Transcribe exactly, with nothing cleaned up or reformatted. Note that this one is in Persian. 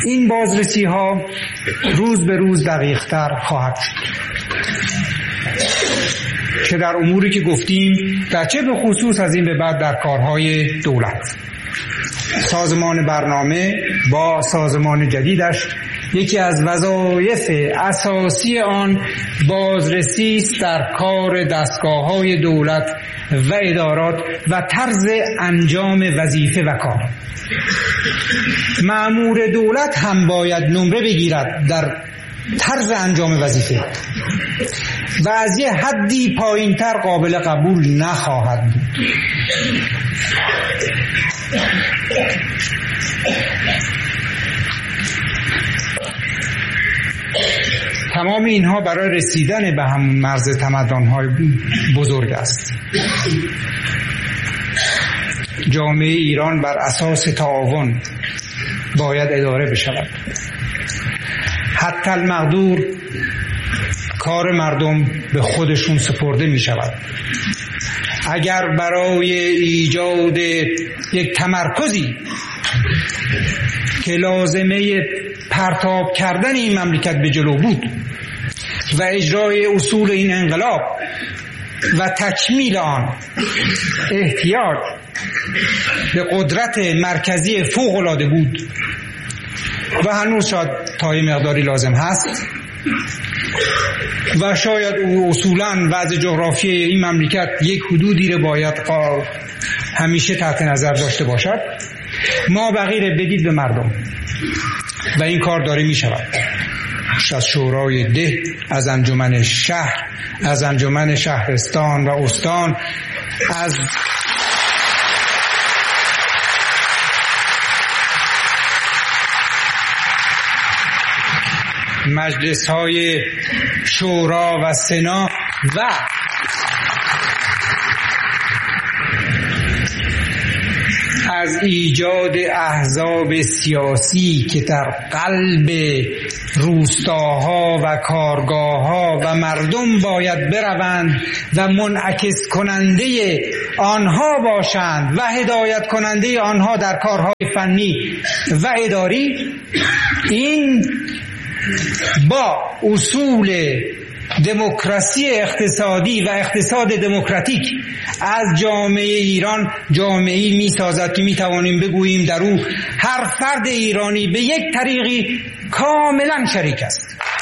این بازرسی ها روز به روز دقیق تر خواهد شد، چه در اموری که گفتیم و چه به خصوص از این به بعد در کارهای دولت. سازمان برنامه با سازمان جدیدش یکی از وظایف اساسی آن بازرسی است در کار دستگاه‌های دولت و ادارات و طرز انجام وظیفه و کار. مأمور دولت هم باید نمره بگیرد در طرز انجام وظیفه و از یه حدی پایین‌تر قابل قبول نخواهد بود. تمام اینها برای رسیدن به همون مرز تمدن‌های بزرگ است. جامعه ایران بر اساس تعاون باید اداره بشود. حتی المقدور کار مردم به خودشون سپرده می شود. اگر برای ایجاد یک تمرکزی که لازمه پرتاب کردن این مملکت به جلو بود و اجرای اصول این انقلاب و تکمیل آن احتیاج به قدرت مرکزی فوق‌العاده بود و هنوز شاید تا یه مقداری لازم هست و شاید او اصولاً وضع جغرافیایی این مملکت یک حدودی رو باید همیشه تحت نظر داشته باشد، ما بقیه بدید به مردم و این کار داره می شود. از شورای ده، از انجمن شهر، از انجمن شهرستان و استان، از مجلس های شورا و سنا و از ایجاد احزاب سیاسی که در قلب روستاها و کارگاهها و مردم باید بروند و منعکس کننده آنها باشند و هدایت کننده آنها در کارهای فنی و اداری. این با اصول دموکراسی اقتصادی و اقتصاد دموکراتیک از جامعه ایران جامعه‌ای می‌سازد که می‌توانیم بگوییم در او هر فرد ایرانی به یک طریقی کاملا شریک است.